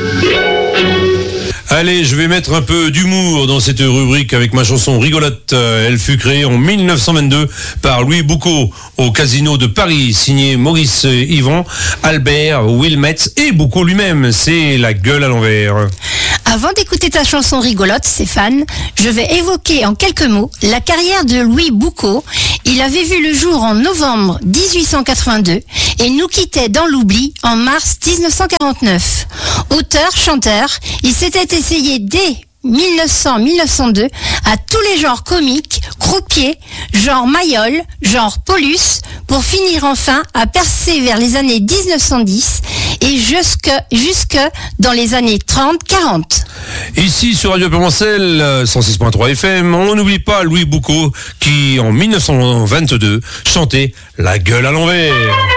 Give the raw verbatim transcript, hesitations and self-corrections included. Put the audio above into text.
Allez, je vais mettre un peu d'humour dans cette rubrique avec ma chanson rigolote. Elle fut créée en mille neuf cent vingt-deux par Louis Bouckaut au Casino de Paris, signé Maurice Yvan, Albert Wilmets et Bouckaut lui-même. C'est La gueule à l'envers. Avant d'écouter ta chanson rigolote, Stéphane, je vais évoquer en quelques mots la carrière de Louis Bouckaut. Il avait vu le jour en novembre dix-huit cent quatre-vingt-deux et nous quittait dans l'oubli en mars dix-neuf cent quarante-neuf. Auteur, chanteur, il s'était essayé dès mille neuf cents à mille neuf cent deux à tous les genres comiques, croupiers, genre Mayol, genre Paulus, pour finir enfin à percer vers les années dix-neuf cent dix et jusque, jusque dans les années trente quarante. Ici sur Radio Provençal, cent six point trois F M, on n'oublie pas Louis Bouckaut qui en mille neuf cent vingt-deux chantait La gueule à l'envers.